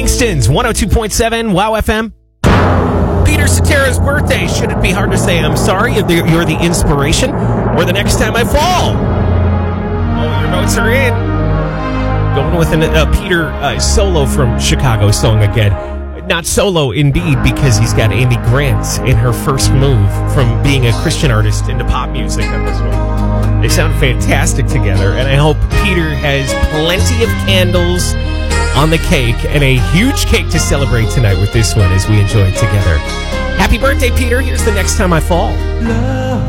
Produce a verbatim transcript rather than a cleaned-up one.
Kingston's one oh two point seven Wow F M. Peter Cetera's birthday. Should it be hard to say I'm sorry if you're the inspiration or the next time I fall? Oh, your votes are in. Going with a uh, Peter uh, solo from Chicago song again. Not solo, indeed, because he's got Amy Grant in her first move from being a Christian artist into pop music on this one. They sound fantastic together, and I hope Peter has plenty of candles on the cake and a huge cake to celebrate tonight with this one as we enjoy it together. Happy birthday, Peter. Here's the next time I fall. Love.